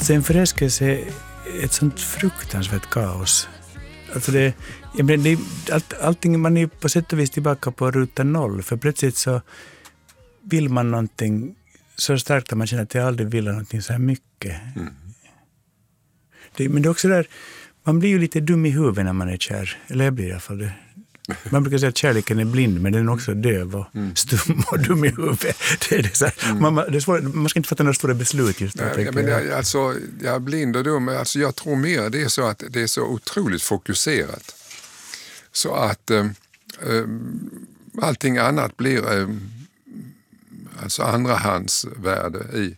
Alltså en förälskelse är ett sånt fruktansvärt kaos. Alltså allting, man är på sätt och vis tillbaka på ruta 0. För plötsligt så vill man någonting så starkt att man känner att jag aldrig vill någonting så här mycket. Men det är också där, man blir ju lite dum i huvudet när man är kär. Eller jag blir i alla fall det. Man brukar säga att kärleken är blind, men den är också döv och stum och dum i huvudet. Det är så här, man ska inte fatta några stora beslut just då. Nej, men jag är blind och dum. Alltså, jag tror mer det är så att det är så otroligt fokuserat. Så att allting annat blir alltså andrahandsvärde i.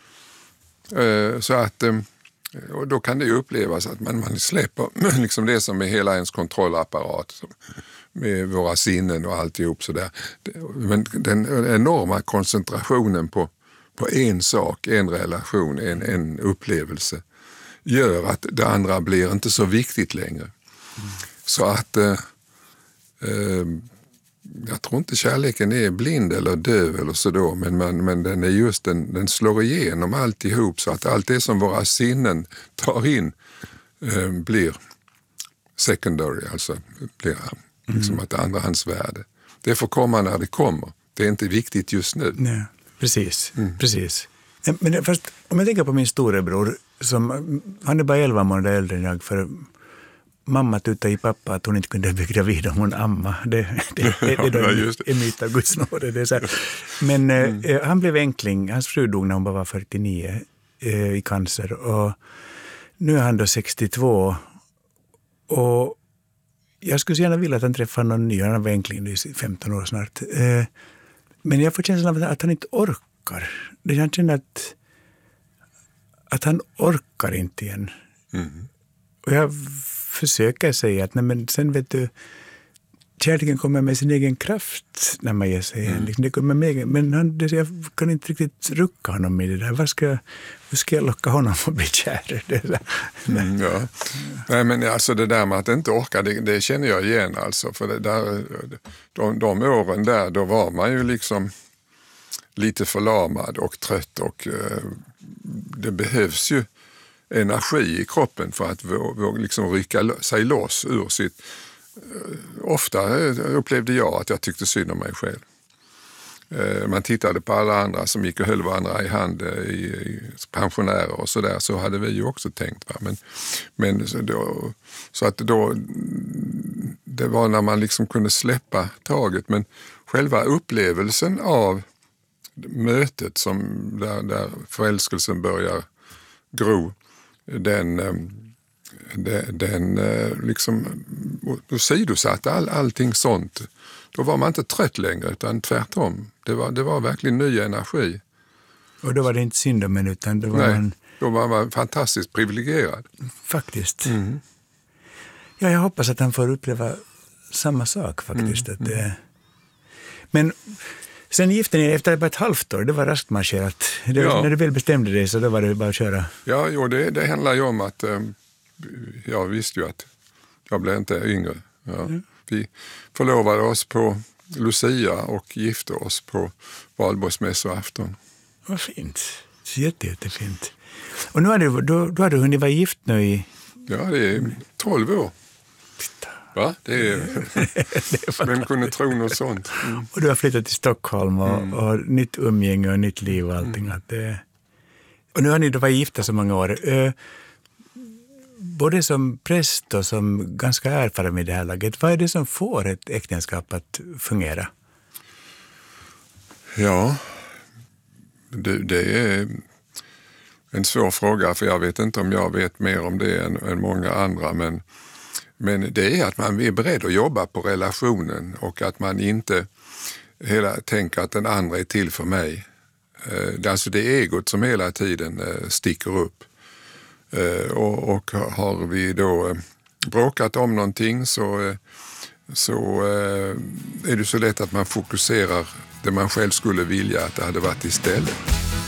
Så att och då kan det ju upplevas att man släpper liksom det som är hela ens kontrollapparat med våra sinnen och alltihop sådär. Men den enorma koncentrationen på en sak, en relation, en upplevelse gör att det andra blir inte så viktigt längre. Så att jag tror inte kärleken är blind eller döv eller så då, men den är just den slår igenom alltihop så att allt det som våra sinnen tar in blir secondary, alltså blir liksom ett andrahandsvärde. Det får komma när det kommer. Det är inte viktigt just nu. Nej, precis. Men först, om jag tänker på min storebror, han är bara 11 månader äldre än jag, för mamma tutade i pappa att hon inte kunde bli gravid om hon amma. Det är mitt av Guds nåde. Det är så här. Men han blev enkling. Hans fru dog när hon bara var 49 i cancer. Och nu är han då 62. Och jag skulle gärna vilja att han träffar någon ny. Han var enkling i 15 år snart. Men jag får känslan av att han inte orkar. Jag känner att han orkar inte igen. Och jag försöker säga att nej, men sen vet du, kärleken kommer med sin egen kraft när man ger sig igen. Liksom, det kommer med, men jag kan inte riktigt rucka honom i det där. Hur ska jag locka honom att bli kär? Ja. Nej, men alltså det där med att inte orka, det känner jag igen alltså. För det där, de åren där, då var man ju liksom lite förlamad och trött och det behövs ju energi i kroppen för att liksom rycka sig loss ur sitt. Ofta upplevde jag att jag tyckte synd om mig själv. Man tittade på alla andra som gick och höll varandra i hand, i pensionärer och sådär, så hade vi ju också tänkt. Va? Men så att då, det var när man liksom kunde släppa taget, men själva upplevelsen av mötet som där förälskelsen börjar gro, den liksom sidosatte allting sånt. Då var man inte trött längre, utan tvärtom. Det var verkligen ny energi. Och då var det inte synd om en, utan det var då var man fantastiskt privilegierad. Faktiskt. Ja, jag hoppas att han får uppleva samma sak faktiskt. Men sen gifte ni efter bara ett halvt år, det var raskt marscherat. När du väl bestämde dig så då var det bara att köra. Ja, det handlar ju om att jag visste ju att jag blev inte yngre. Ja. Vi förlovade oss på Lucia och gifte oss på valborgsmässoafton. Vad fint. Jättefint. Och nu har du hunnit vara gift nu i... Ja, det är 12 år. Va? Det är vem kunde tro något sånt? Och du har flyttat till Stockholm och nytt umgänge och nytt liv och allting. Och nu har ni då varit gifta så många år. Både som präst och som ganska erfaren med det här laget, vad är det som får ett äktenskap att fungera? Ja, det är en svår fråga, för jag vet inte om jag vet mer om det än många andra, men det är att man är beredd att jobba på relationen och att man inte tänker att den andra är till för mig. Alltså det är egot som hela tiden sticker upp. Och har vi då bråkat om någonting så är det så lätt att man fokuserar det man själv skulle vilja att det hade varit istället.